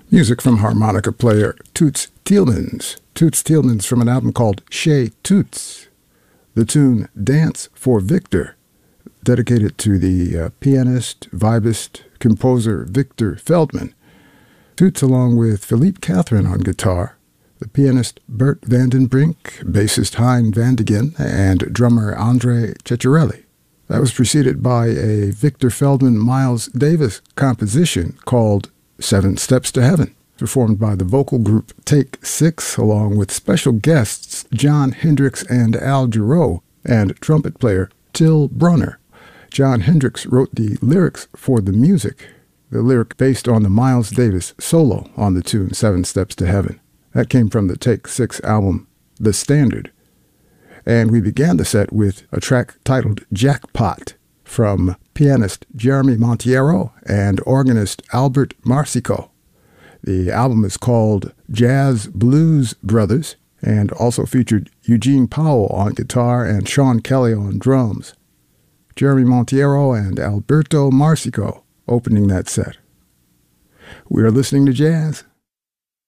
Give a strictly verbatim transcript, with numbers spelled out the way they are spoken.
Music from harmonica player Toots Thielemans. Toots Thielemans from an album called Chez Toots. The tune Dance for Victor, dedicated to the uh, pianist, vibist, composer Victor Feldman. Toots along with Philippe Catherine on guitar, the pianist Bert van den Brink, bassist Hein van de Gen, and drummer Andre Ceccarelli. That was preceded by a Victor Feldman Miles Davis composition called Seven Steps to Heaven, performed by the vocal group Take Six, along with special guests John Hendricks and Al Jarreau, and trumpet player Till Brunner. John Hendricks wrote the lyrics for the music, the lyric based on the Miles Davis solo on the tune Seven Steps to Heaven. That came from the Take Six album, The Standard. And we began the set with a track titled Jackpot from pianist Jeremy Monteiro and organist Albert Marsico. The album is called Jazz Blues Brothers and also featured Eugene Powell on guitar and Sean Kelly on drums. Jeremy Monteiro and Alberto Marsico opening that set. We are listening to jazz